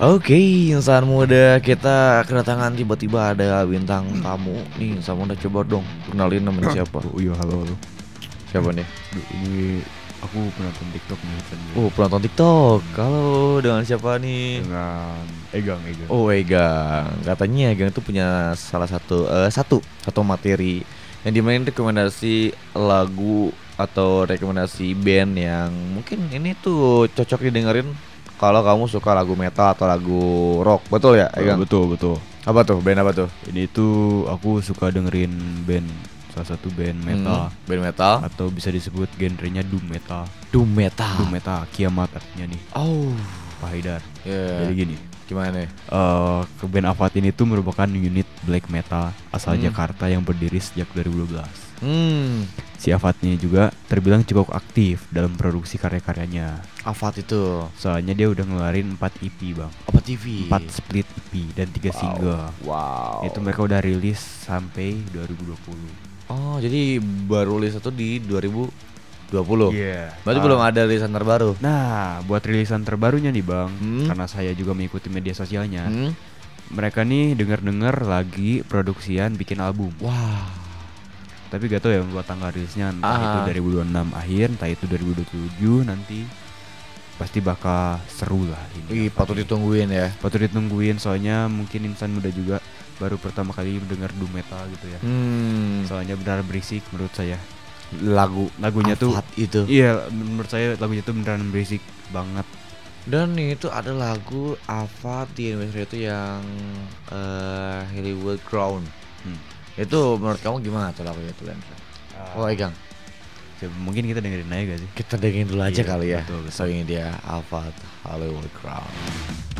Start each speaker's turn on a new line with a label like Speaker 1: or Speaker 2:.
Speaker 1: Oke, insan muda, kita kedatangan tiba-tiba ada bintang tamu nih. Insan muda, coba dong kenalin namanya siapa?
Speaker 2: Oh iya, halo.
Speaker 1: Siapa nih?
Speaker 2: Duh, ini aku penonton TikTok nih kan.
Speaker 1: Oh, penonton TikTok. Kalau dengan siapa nih?
Speaker 2: Dengan Egang.
Speaker 1: Oh, Egang. Katanya Egang itu punya salah satu materi yang dimainin rekomendasi lagu atau rekomendasi band yang mungkin ini tuh cocok didengerin kalau kamu suka lagu metal atau lagu rock. Betul ya, Egang?
Speaker 2: Betul.
Speaker 1: Apa tuh? Band apa tuh?
Speaker 2: Ini tuh aku suka dengerin salah satu band metal
Speaker 1: Band metal.
Speaker 2: atau bisa disebut genrenya doom metal.
Speaker 1: Doom metal.
Speaker 2: Doom metal, kiamat artinya nih,
Speaker 1: Oh,
Speaker 2: Pak Haidar.
Speaker 1: ya.
Speaker 2: Jadi gini,
Speaker 1: Gimana nih?
Speaker 2: ke band Avat ini tuh merupakan unit black metal asal
Speaker 1: Hmm.
Speaker 2: Jakarta yang berdiri sejak 2012. Si Avat ini juga terbilang cukup aktif dalam produksi karya-karyanya.
Speaker 1: Avat itu
Speaker 2: Soalnya dia udah ngeluarin 4 EP bang,
Speaker 1: apa TV?
Speaker 2: 4 split EP dan 3 single.
Speaker 1: Wow.
Speaker 2: Itu mereka udah rilis sampai 2020.
Speaker 1: Oh, jadi baru rilis itu di 2020.
Speaker 2: Iya.
Speaker 1: Berarti belum ada rilisan terbaru.
Speaker 2: Nah, buat rilisan terbarunya nih bang,
Speaker 1: Hmm.
Speaker 2: karena saya juga mengikuti media sosialnya,
Speaker 1: Hmm.
Speaker 2: mereka nih denger lagi produksian bikin album.
Speaker 1: Wah.
Speaker 2: Tapi gak tau ya buat tanggal rilisnya, entah itu 2026 akhir, entah itu 2027 nanti. Pasti bakal seru lah ini.
Speaker 1: Ih, patut ditungguin ya.
Speaker 2: Patut ditungguin, soalnya mungkin insan muda juga baru pertama kali mendengar doom metal gitu ya. Soalnya benar berisik menurut saya. Lagunya tuh
Speaker 1: Avat itu.
Speaker 2: iya, menurut saya lagunya tuh beneran berisik banget.
Speaker 1: Dan itu ada lagu Avat di Indonesia itu yang Hollywood Crown. Itu menurut kamu gimana tuh lagunya tuh, Len? Oh, Egang.
Speaker 2: Mungkin kita dengerin aja gak sih?
Speaker 1: Kita dengerin dulu aja
Speaker 2: Iya,
Speaker 1: kali ya.
Speaker 2: betul.
Speaker 1: So ini dia Avat Hollywood Crown.